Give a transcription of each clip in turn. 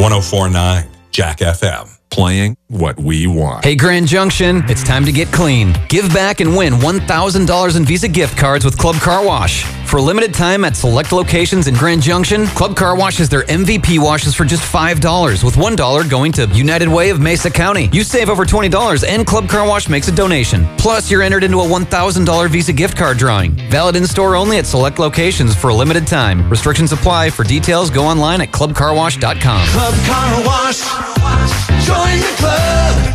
104.9 Jack FM. Playing what we want. Hey, Grand Junction, it's time to get clean. Give back and win $1,000 in Visa gift cards with Club Car Wash. For a limited time at select locations in Grand Junction, Club Car Wash has their MVP washes for just $5, with $1 going to United Way of Mesa County. You save over $20 and Club Car Wash makes a donation. Plus, you're entered into a $1,000 Visa gift card drawing. Valid in-store only at select locations for a limited time. Restrictions apply. For details, go online at clubcarwash.com. Club Car Wash. Join the club.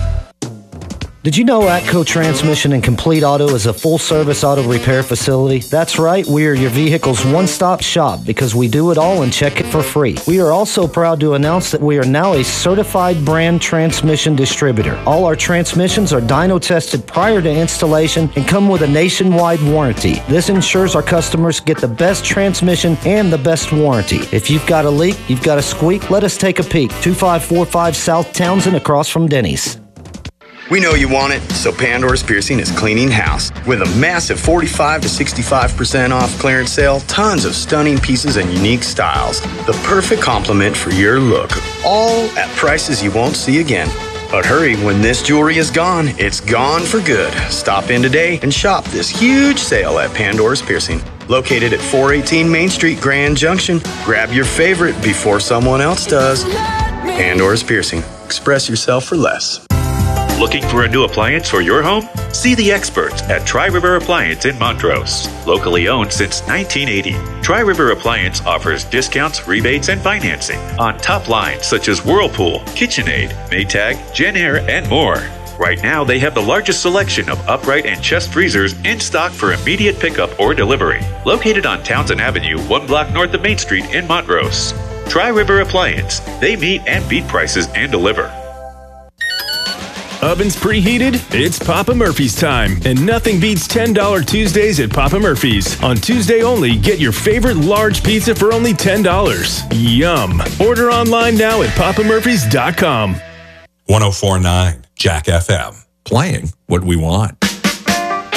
Did you know Atco Transmission and Complete Auto is a full-service auto repair facility? That's right, we are your vehicle's one-stop shop because we do it all and check it for free. We are also proud to announce that we are now a certified brand transmission distributor. All our transmissions are dyno tested prior to installation and come with a nationwide warranty. This ensures our customers get the best transmission and the best warranty. If you've got a leak, you've got a squeak, let us take a peek. 2545 South Townsend across from Denny's. We know you want it, so Pandora's Piercing is cleaning house. With a massive 45 to 65% off clearance sale, tons of stunning pieces and unique styles. The perfect complement for your look, all at prices you won't see again. But hurry, when this jewelry is gone, it's gone for good. Stop in today and shop this huge sale at Pandora's Piercing. Located at 418 Main Street, Grand Junction. Grab your favorite before someone else does. Pandora's Piercing. Express yourself for less. Looking for a new appliance for your home? See the experts at Tri-River Appliance in Montrose. Locally owned since 1980, Tri-River Appliance offers discounts, rebates, and financing on top lines such as Whirlpool, KitchenAid, Maytag, JennAir, and more. Right now, they have the largest selection of upright and chest freezers in stock for immediate pickup or delivery. Located on Townsend Avenue, 1 block north of Main Street in Montrose. Tri-River Appliance. They meet and beat prices and deliver. Ovens preheated? It's Papa Murphy's time. And nothing beats $10 Tuesdays at Papa Murphy's. On Tuesday only, get your favorite large pizza for only $10. Yum. Order online now at papamurphys.com. 104.9 Jack FM. Playing what we want.